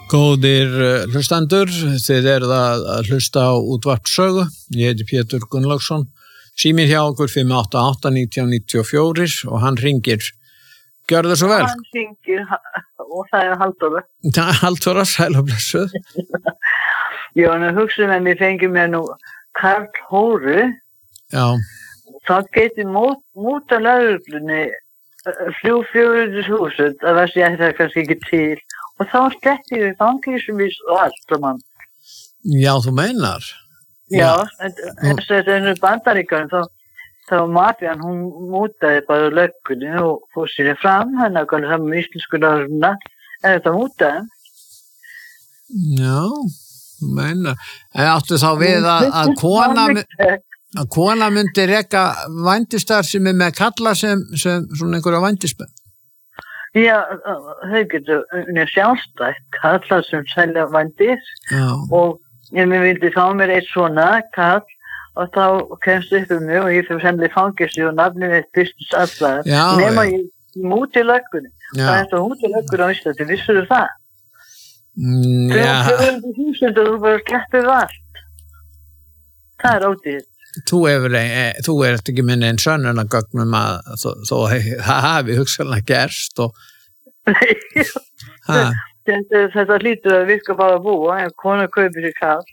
Góðir hlustendur, þið eruð að hlusta á útvarpssögu. Ég heiti Pétur Gunnlaugsson. Síminn hjá okkur 588-1994 og hann hringir. Gjörðu svo vel. Hann hringir og það Halldóra. Halldóra, sæl og blessuð. Já, en hugsa með mér fengi mér nú Karl Hóru. Já. Það geti múta lögreglunni 300.000, það veist ég það kannski ekki til. Og þá sletti við fangelsisvís og allt saman. Já, þú meinar? Já, þess að þetta bandaríkjörn, þá Mafían, hún mútaði bara löggunni og fór sér fram, hann ákvæmlega saman með íslensku lögregluna, en þetta mútaði. Já, þú meinar. En áttu þá við að kona myndi reka vændistarfsemi með kalla sem svona einhverja vændismenn? Já, þau getur sjálfstætt kallar sem selja vændis og ég vildi fá mér eitt svona kall og þá kemst upp mig og ég fyrir sennilega fangilsi og nafnið mitt fyrstus allar nema ég múti löggunni. Það er það múti löggur á Íslandi, vissur þú það? Já. 300.000 og þú bara sleppir allt. Það er ódýrt. Þú ert ekki minni en sönnunargögnum að þó það hafi hugsanlega gerst og þetta hlýtur að virka bara að búa ef kona kaupir sér kall.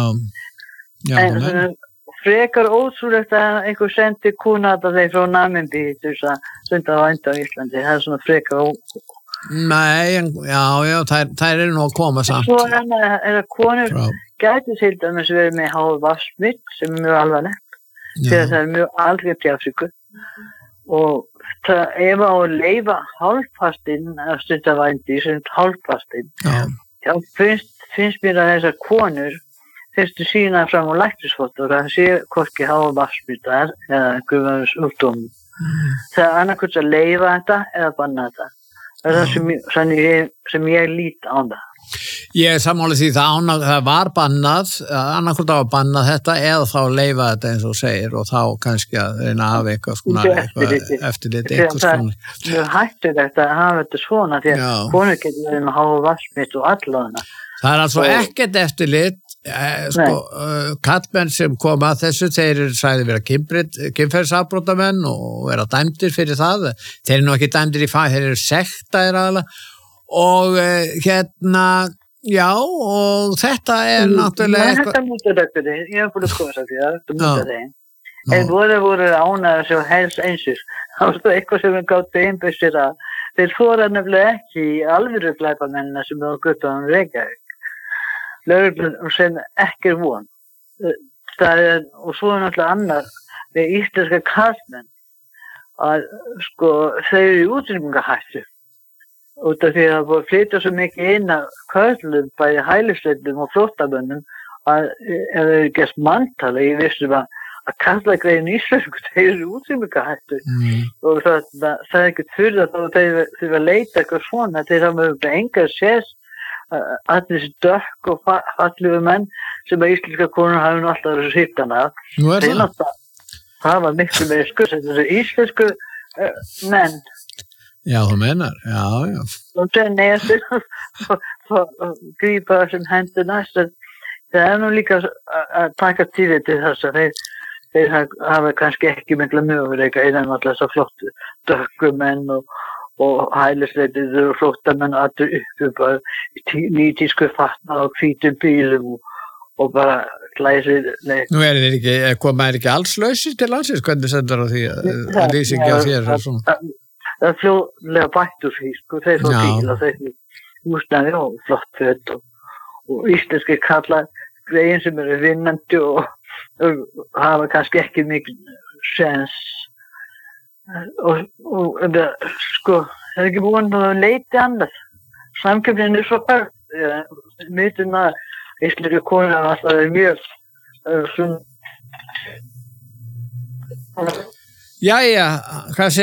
En frekar ótrúlegt að einhver sendi kúnata þeir frá Namibíu til þess að stunda vændi á Íslandi. Það er svona frekar Nei, þær eru nú að koma samt. Svo er að konur gæti til dæmis verið með HPV sem mjög alvarlegt þegar það mjög algengt í Afríku og ef á að leyfa hálffastinn að stunda vændi sem hálffastinn þá finnst mér að þessar konur þurftu sína fram á læknisvottorð að sé hvorki HPV eða einhverjum sjúkdómum. Það er annarkvæmt að leyfa þetta eða banna þetta. Það er það sem ég lít á það. Ég er sammála því það var bannað, annarkvæmt á að banna þetta eða þá leyfa þetta eins og segir og þá kannski að reyna að hafa eitthvað eftirlit. Mjög hættur þetta að hafa þetta svona því að konur getur verið með HPV og allavega. Það er altså ekkert eftirlit, kallmenn sem koma að þessu, þeir eru sæði vera kynferðisafbrotamenn og vera dæmdir fyrir það. Þeir eru nú ekki dæmdir í þeir eru sektaðir aðalega og og þetta er náttúrulega eitthvað. Þetta mútið löggunni, ég hef búin að skoða því að þetta mútið þeim. En voru ánæður sem helst einsir. Það var eitthvað sem við gátt einbæstir að þeir fóra nefnilega ekki í alvöru glæpamennina sem við á göttunum Reykjavík. Lögreglun sem ekki von. Og svo er náttúrulega annað við íslenska karlmenn að þau eru í útrýmingahættu út af því að það búið að flytja svo mikið inn að körlum, bæði hælisleitum og flóttamönnum að ef þau eru gert manntala, ég vissum að karlagreiðin í Íslensku, þeir eru útrýmingahættu og það er ekkert fyrir að þeir þurfa að leita eitthvað svona, þeir hafa með engar sést allir þessi dökk og falliðu menn sem að íslenska konur hafa nú alltaf þessu hýttana. Það var miklu meiri þessi íslensku menn. Já, þú meinar, já. Og það neðsir grípa þessum hendur næst. Það er nú líka að taka tíði til þess að þeir hafa kannski ekki mikla möguleika innan alltaf þess að flottu dökkumenn og hælisleitið og flóttamenn allir uppi bara nýtísku fatnað og hvítum bílum og bara glæsir leik. Nú koma ekki alls lausir til landsins, hvernig sendur á því að lýsingi á þér? Það er fljóðlega bætt úr því, þeir fór bíl og þeir húsnæði og flott föt og íslenski kallar greiðin sem eru vinnandi og hafa kannski ekki mikil sens. Og það er ekki búin að leita annað. Samkeppnin er svo bært. Myndum að íslenska konur hafa alltaf verið mjög Jæja, hvað segir